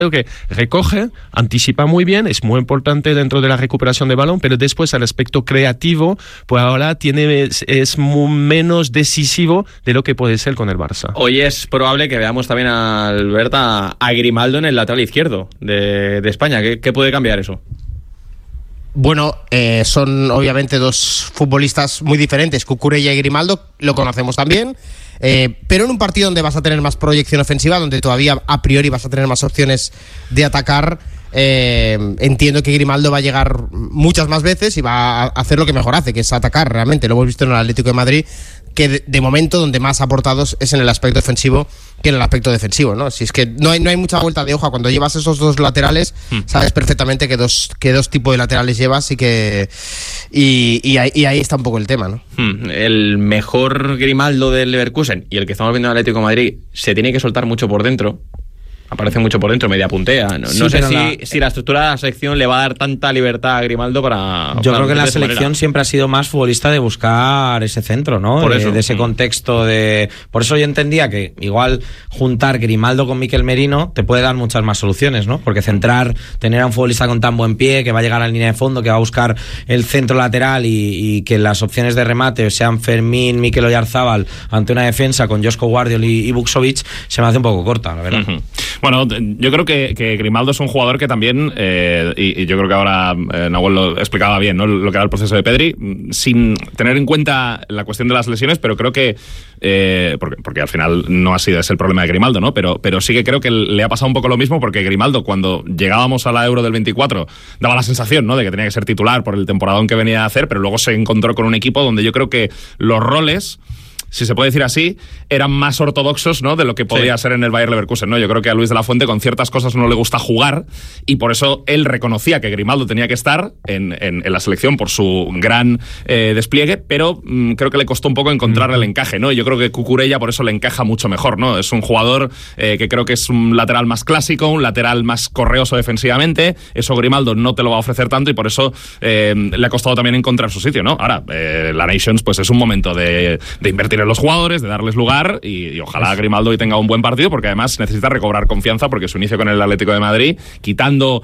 que recoge, anticipa muy bien, es muy importante dentro de la recuperación de balón, pero después el aspecto creativo, pues ahora es menos decisivo de lo que puede ser con el Barça. Hoy es probable que veamos también a Alberta, a Grimaldo en el lateral izquierdo de España. ¿Qué puede cambiar eso? Bueno, son obviamente dos futbolistas muy diferentes. Cucurella y Grimaldo lo conocemos también, pero en un partido donde vas a tener más proyección ofensiva, donde todavía a priori vas a tener más opciones de atacar, entiendo que Grimaldo va a llegar muchas más veces y va a hacer lo que mejor hace, que es atacar realmente. Lo hemos visto en el Atlético de Madrid, que de momento donde más aportados es en el aspecto ofensivo que en el aspecto defensivo, ¿no? Si es que no hay mucha vuelta de hoja. Cuando llevas esos dos laterales, sabes perfectamente qué dos tipos de laterales llevas y ahí está un poco el tema, ¿no? El mejor Grimaldo del Leverkusen y el que estamos viendo en el Atlético de Madrid se tiene que soltar mucho por dentro. Aparece mucho por dentro, media puntea. No sé si la estructura de la selección le va a dar tanta libertad a Grimaldo para... Yo creo que la selección siempre ha sido más futbolista de buscar ese centro, ¿no? De ese contexto de... Por eso yo entendía que igual juntar Grimaldo con Mikel Merino te puede dar muchas más soluciones, ¿no? Porque tener a un futbolista con tan buen pie, que va a llegar a la línea de fondo, que va a buscar el centro lateral y que las opciones de remate sean Fermín, Mikel Oyarzábal ante una defensa con Josko Guardiol y Vuksovic, se me hace un poco corta, la verdad. Bueno, yo creo que Grimaldo es un jugador que también, y yo creo que ahora Nahuel lo explicaba bien, ¿no? Lo que era el proceso de Pedri, sin tener en cuenta la cuestión de las lesiones, pero creo que, porque al final no ha sido ese el problema de Grimaldo, ¿no? Pero sí que creo que le ha pasado un poco lo mismo, porque Grimaldo, cuando llegábamos a la Euro del 24, daba la sensación, ¿no?, de que tenía que ser titular por el temporadón que venía a hacer, pero luego se encontró con un equipo donde yo creo que los roles, si se puede decir así, eran más ortodoxos, ¿no?, de lo que podía ser en el Bayer Leverkusen, ¿no? Yo creo que a Luis de la Fuente con ciertas cosas no le gusta jugar y por eso él reconocía que Grimaldo tenía que estar en la selección por su gran despliegue, pero creo que le costó un poco encontrar el encaje, ¿no? Y yo creo que Cucurella por eso le encaja mucho mejor, ¿no? Es un jugador que creo que es un lateral más clásico, un lateral más correoso defensivamente. Eso Grimaldo no te lo va a ofrecer tanto y por eso le ha costado también encontrar su sitio, ¿no? Ahora, la Nations pues es un momento de invertir en los jugadores, de darles lugar y ojalá Grimaldo hoy tenga un buen partido, porque además necesita recobrar confianza, porque su inicio con el Atlético de Madrid, quitando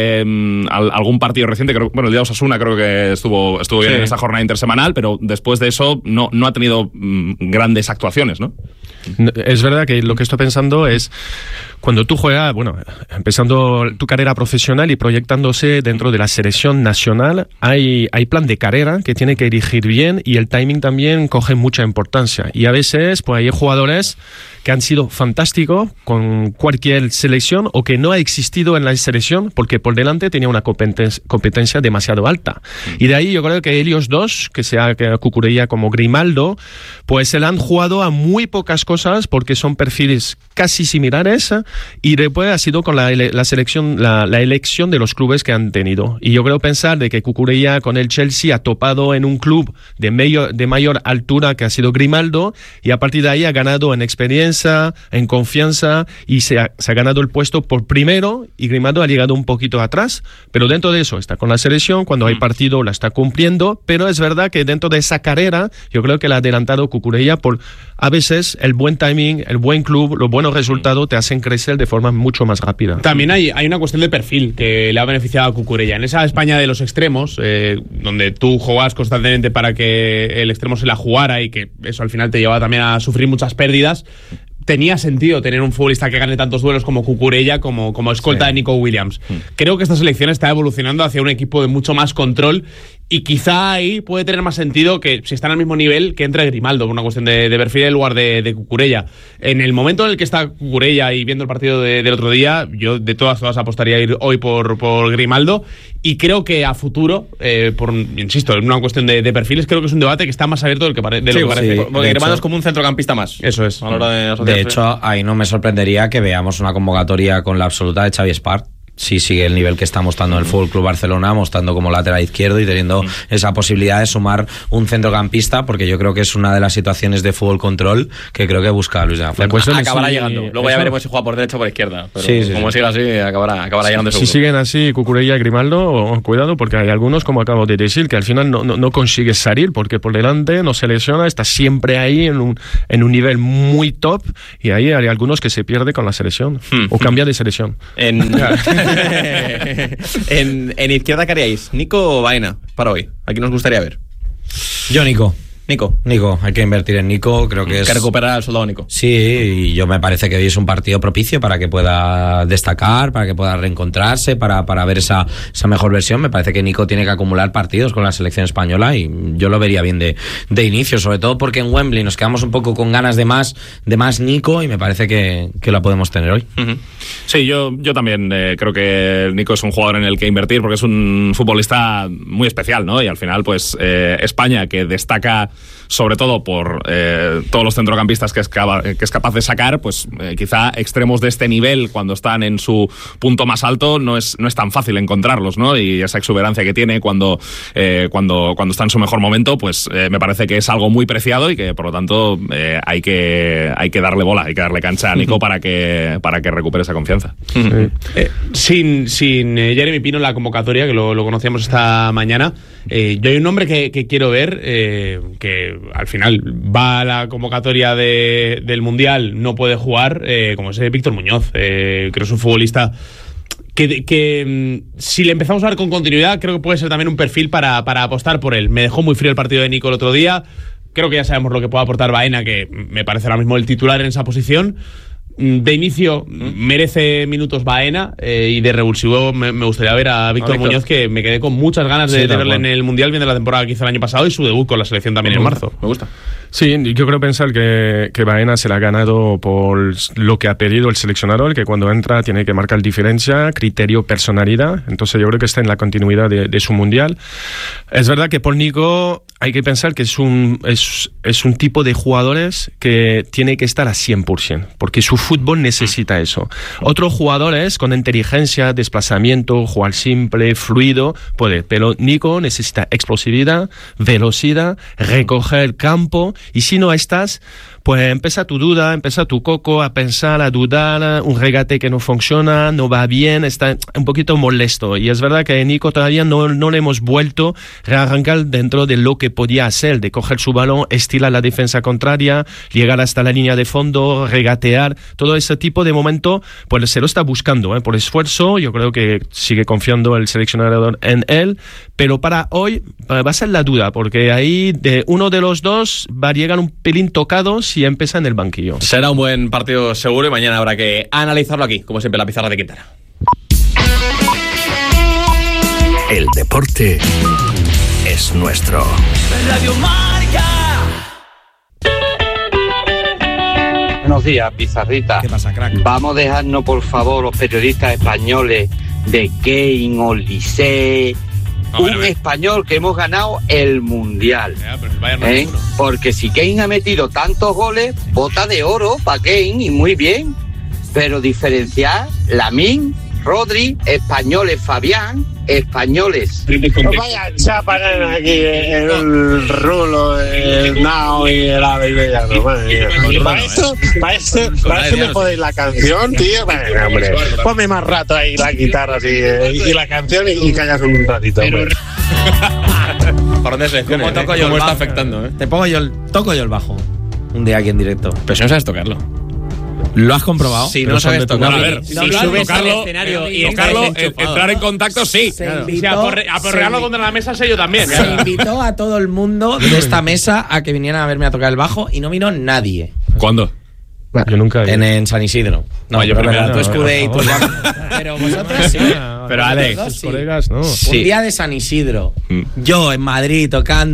algún partido reciente, creo, bueno, el día de Osasuna creo que estuvo bien en esa jornada intersemanal, pero después de eso no ha tenido grandes actuaciones, ¿no? Es verdad que lo que estoy pensando es cuando tú juegas, bueno, empezando tu carrera profesional y proyectándose dentro de la selección nacional, hay plan de carrera que tiene que dirigir bien y el timing también coge mucha importancia. Y a veces pues hay jugadores que han sido fantásticos con cualquier selección o que no ha existido en la selección porque por delante tenía una competencia demasiado alta. Y de ahí yo creo que ellos dos, que sea Cucurella como Grimaldo, pues se le han jugado a muy pocas cosas porque son perfiles casi similares y después ha sido con la selección, la elección de los clubes que han tenido. Y yo creo pensar de que Cucurella con el Chelsea ha topado en un club de mayor altura que ha sido Grimaldo y a partir de ahí ha ganado en experiencia, en confianza y se ha ganado el puesto por primero y Grimaldo ha llegado un poquito atrás, pero dentro de eso está con la selección, cuando hay partido la está cumpliendo, pero es verdad que dentro de esa carrera yo creo que le ha adelantado Cucurella por a veces el buen timing, el buen club, los buenos resultados te hacen crecer de forma mucho más rápida. También hay una cuestión de perfil que le ha beneficiado a Cucurella. En esa España de los extremos, donde tú jugabas constantemente para que el extremo se la jugara y que eso al final te llevaba también a sufrir muchas pérdidas, tenía sentido tener un futbolista que gane tantos duelos como Cucurella, como escolta de Nico Williams. Creo que esta selección está evolucionando hacia un equipo de mucho más control y quizá ahí puede tener más sentido que si están al mismo nivel que entre Grimaldo, por una cuestión de perfil en lugar de Cucurella. En el momento en el que está Cucurella y viendo el partido del otro día, yo de todas apostaría a ir hoy por Grimaldo y creo que a futuro, insisto, en una cuestión de perfiles, creo que es un debate que está más abierto de lo que parece. Sí, porque Grimaldo es como un centrocampista más. Eso es. A la hora de hecho, ahí no me sorprendería que veamos una convocatoria con la absoluta de Xavi Espart. si sigue el nivel que está mostrando el Fútbol Club Barcelona, mostrando como lateral izquierdo y teniendo esa posibilidad de sumar un centrocampista, porque yo creo que es una de las situaciones de fútbol control que creo que busca Luis de la Fuente. Acabará llegando. Luego ya veremos si juega por derecha o por izquierda. Pero como siga así, acabará llegando seguro. Si siguen así Cucurella y Grimaldo, cuidado, porque hay algunos, como acabo de decir, que al final no consigues salir, porque por delante no se lesiona, está siempre ahí en un nivel muy top, y ahí hay algunos que se pierde con la selección o cambia de selección. En izquierda, ¿qué haríais? ¿Nico o Baena para hoy? Aquí nos gustaría ver. Yo, Nico, hay que invertir en Nico, creo que que recuperar al soldado Nico. Sí, y yo me parece que hoy es un partido propicio para que pueda destacar, para que pueda reencontrarse, para ver esa mejor versión. Me parece que Nico tiene que acumular partidos con la selección española y yo lo vería bien de inicio, sobre todo porque en Wembley nos quedamos un poco con ganas de más Nico, y me parece que la podemos tener hoy. Sí, yo también creo que Nico es un jugador en el que invertir, porque es un futbolista muy especial, ¿no? Y al final, pues España, que destaca sobre todo por todos los centrocampistas que es capaz de sacar, pues quizá extremos de este nivel, cuando están en su punto más alto, no es tan fácil encontrarlos, ¿no? Y esa exuberancia que tiene cuando está en su mejor momento, pues me parece que es algo muy preciado y que por lo tanto hay que darle bola, hay que darle cancha a Nico para que recupere esa confianza. Sin Jeremy Pino en la convocatoria, que lo conocíamos esta mañana, yo hay un nombre que quiero ver, que al final va a la convocatoria del Mundial, no puede jugar, como es Víctor Muñoz. Creo que es un futbolista que si le empezamos a ver con continuidad, creo que puede ser también un perfil para apostar por él. Me dejó muy frío el partido de Nico el otro día. Creo que ya sabemos lo que puede aportar Baena, que me parece ahora mismo el titular en esa posición. De inicio merece minutos Baena, y de revulsivo me gustaría ver a Víctor Muñoz, que me quedé con muchas ganas de verle en el Mundial, viendo la temporada que hizo el año pasado y su debut con la selección también en marzo. Me gusta. Sí, yo creo pensar que Baena se la ha ganado por lo que ha pedido el seleccionador, que cuando entra tiene que marcar diferencia, criterio, personalidad. Entonces yo creo que está en la continuidad de su Mundial. Es verdad que por Nico hay que pensar que es un tipo de jugadores que tiene que estar a 100%, porque su fútbol necesita eso. Otros jugadores con inteligencia, desplazamiento, jugar simple, fluido, puede, pero Nico necesita explosividad, velocidad, recoger el campo, y si no estás, pues empieza tu duda, empieza tu coco a pensar, a dudar, un regate que no funciona, no va bien, está un poquito molesto. Y es verdad que Nico todavía no le hemos vuelto a rearrancar dentro de lo que podía hacer, de coger su balón, estirar la defensa contraria, llegar hasta la línea de fondo, regatear, todo ese tipo de momento, pues se lo está buscando, por esfuerzo. Yo creo que sigue confiando el seleccionador en él, pero para hoy va a ser la duda, porque ahí de uno de los dos va a llegar un pelín tocado si empieza en el banquillo. Será un buen partido seguro, y mañana habrá que analizarlo aquí, como siempre, la pizarra de Quintana. El deporte es nuestro. Radio Marca. Buenos días, Pizarrita. ¿Qué pasa, crack? Vamos a dejarnos, por favor, los periodistas españoles de Kane, Olise, un español que hemos ganado el Mundial. Porque si Kane ha metido tantos goles, bota de oro para Kane, y muy bien. Pero diferenciar Lamine, Rodri, españoles Fabián, españoles. No vaya chapa aquí el rulo, el nao y el ave y bellano. Para eso me jodéis la canción, tío. Venga, hombre, ponme más rato ahí la guitarra así, y la canción, y callas un ratito, hombre. ¿Por dónde selecciones? ¿Cómo está afectando? Toco yo el bajo un día aquí en directo. Pero si no sabes tocarlo. ¿Lo has comprobado? Si no sabes tocarlo. A ver, si subes al escenario y entrar en contacto, sí. Aporrearlo contra la mesa sé yo también. Se invitó a todo el mundo de esta mesa a que vinieran a verme a tocar el bajo, y no vino nadie. ¿Cuándo? Yo nunca en San Isidro. No, yo primero. Tú escudé y tú ya. Pero vosotros sí. Pero Alex, tus colegas no. Un día de San Isidro. Yo en Madrid tocando.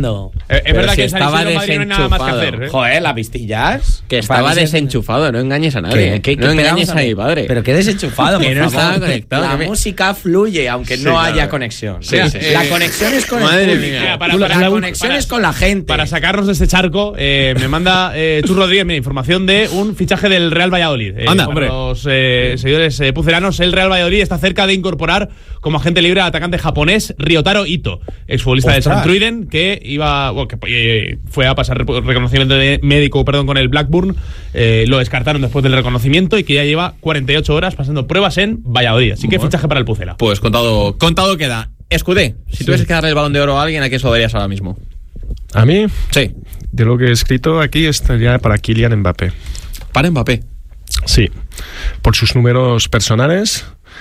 Es verdad que estaba desenchufado. No hay nada más que hacer, ¿eh? Joder, las vistillas. Que estaba desenchufado, no engañes a nadie. No engañes a mi padre. Pero qué desenchufado, que no estaba conectado. La música fluye, aunque no haya conexión. Sí. La conexión es con Madre el público. mía. La conexión es con la gente. Para sacarnos de este charco, me manda Chus Rodríguez información de un fichaje del Real Valladolid. Anda, hombre. Los seguidores pucelanos, el Real Valladolid está cerca de incorporar como agente libre al atacante japonés Ryotaro Ito, exfutbolista del Santruiden, que fue a pasar reconocimiento médico con el Blackburn. Lo descartaron después del reconocimiento y que ya lleva 48 horas pasando pruebas en Valladolid. Así que fichaje para el Pucela. Pues contado queda. Escudé, si tuvieses que darle el Balón de Oro a alguien, ¿a quién se lo darías ahora mismo? ¿A mí? Sí. De lo que he escrito aquí estaría para Kylian Mbappé. ¿Para Mbappé? Sí. Por sus números personales,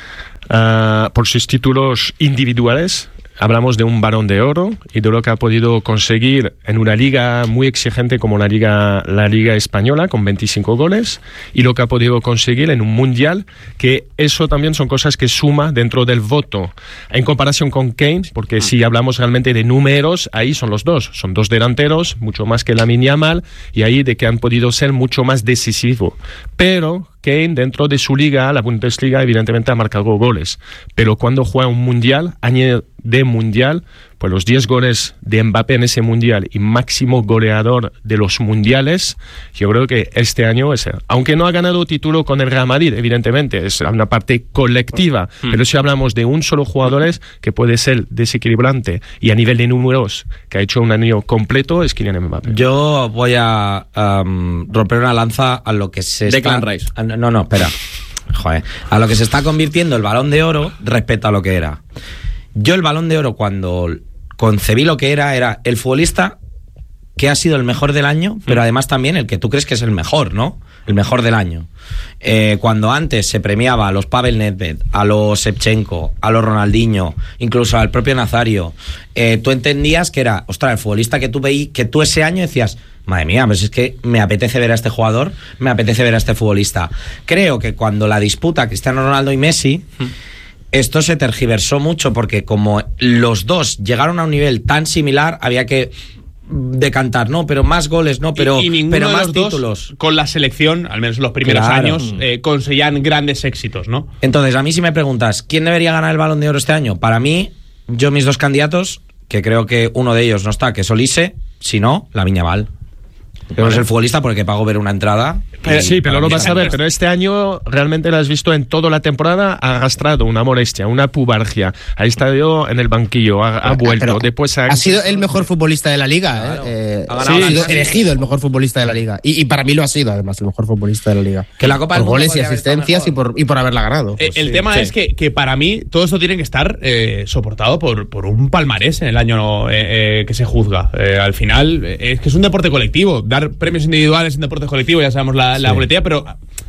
por sus títulos individuales. Hablamos de un Balón de Oro y de lo que ha podido conseguir en una liga muy exigente como la liga española, con 25 goles, y lo que ha podido conseguir en un mundial, que eso también son cosas que suma dentro del voto en comparación con Kane, porque si hablamos realmente de números, ahí son los dos, son dos delanteros, mucho más que Lamine Yamal, y ahí de que han podido ser mucho más decisivos. Pero Kane, dentro de su liga, la Bundesliga, evidentemente ha marcado goles, pero cuando juega un mundial, año de mundial, pues los 10 goles de Mbappé en ese mundial y máximo goleador de los mundiales, yo creo que este año es, aunque no ha ganado título con el Real Madrid, evidentemente es una parte colectiva, pero si hablamos de un solo jugador que puede ser desequilibrante y a nivel de números que ha hecho un año completo, es Kylian Mbappé. Yo voy a romper una lanza a lo que se Declan Rice. No, espera. Joder, a lo que se está convirtiendo el Balón de Oro respecto a lo que era. Yo el Balón de Oro, cuando concebí lo que era el futbolista que ha sido el mejor del año, pero además también el que tú crees que es el mejor, ¿no? El mejor del año. Cuando antes se premiaba a los Pavel Nedved, a los Shevchenko, a los Ronaldinho, incluso al propio Nazario, tú entendías que era, ostras, el futbolista que tú veías, que tú ese año decías, madre mía, pues es que me apetece ver a este jugador, me apetece ver a este futbolista. Creo que cuando la disputa Cristiano Ronaldo y Messi, esto se tergiversó mucho, porque como los dos llegaron a un nivel tan similar, había que decantar, no, pero más goles, no, pero pero más de los títulos. Dos, con la selección, al menos en los primeros años, conseguían grandes éxitos, ¿no? Entonces, a mí si me preguntas, ¿quién debería ganar el Balón de Oro este año? Para mí, mis dos candidatos, que creo que uno de ellos no está, que es Olise, si no, Lamine Yamal. Pero es el futbolista porque pago ver una entrada. Sí, pero lo vas a ver. Pero este año realmente lo has visto en toda la temporada. Ha arrastrado una molestia, una pubargia. Ha estado en el banquillo, ha vuelto. Después ha sido el mejor futbolista de la liga. Ha sido elegido el mejor futbolista de la liga. Y para mí lo ha sido, además, el mejor futbolista de la liga. Que la Copa por goles y asistencias y por haberla ganado. El tema es que para mí todo esto tiene que estar soportado por un palmarés en el año que se juzga. Al final, es que es un deporte colectivo. Dar premios individuales en deporte colectivo, ya sabemos la boletilla, pero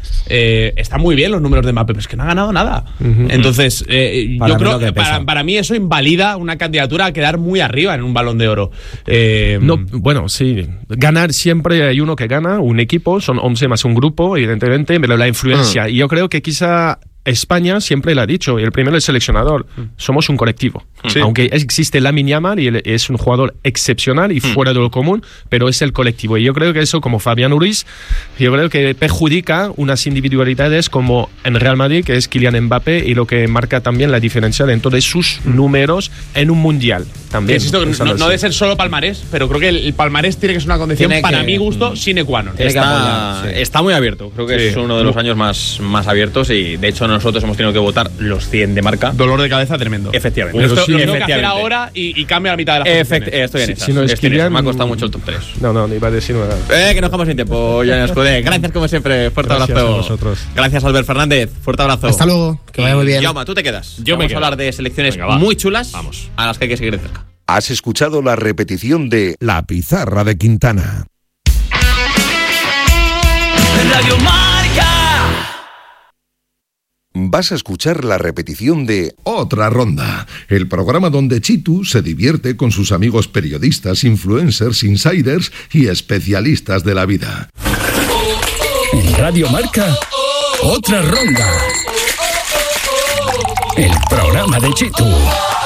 están muy bien los números de Mbappé, pero es que no ha ganado nada. Entonces, yo creo que para mí eso invalida una candidatura a quedar muy arriba en un Balón de Oro. No, bueno, sí. Ganar siempre hay uno que gana, un equipo, son 11 más un grupo, evidentemente, pero la influencia. Y yo creo que quizá España siempre lo ha dicho, y el primero el seleccionador, somos un colectivo. Sí. Aunque existe Lamine Yamal y es un jugador excepcional y fuera de lo común, pero es el colectivo. Y yo creo que eso, como Fabián Ruiz, yo creo que perjudica unas individualidades como en Real Madrid, que es Kylian Mbappé, y lo que marca también la diferencia dentro de sus números en un mundial. También. Insisto, no debe ser solo palmarés, pero creo que el palmarés tiene que ser una condición, para mi gusto, sine qua non. Está muy abierto. Creo que es uno de los años más abiertos, y de hecho nosotros hemos tenido que votar los 100 de marca. Dolor de cabeza tremendo. Efectivamente. Esto lo tengo que hacer ahora y cambio la mitad de las posiciones. Estoy en esas. Si no es Kylian, me ha costado mucho el top 3. No, iba a decir nada. Que nos dejamos sin tiempo, Jan Escudé. Gracias como siempre, fuerte abrazo. Gracias a vosotros. Gracias, Albert Fernández, fuerte abrazo. Hasta luego, que vaya muy bien. Jaume, tú te quedas. Vamos a hablar de selecciones muy chulas, a las que hay que seguir de cerca. Has escuchado la repetición de La Pizarra de Quintana. Radio Marca. Vas a escuchar la repetición de Otra Ronda, el programa donde Chitu se divierte con sus amigos periodistas, influencers, insiders y especialistas de la vida. En Radio Marca, Otra Ronda, el programa de Chitu.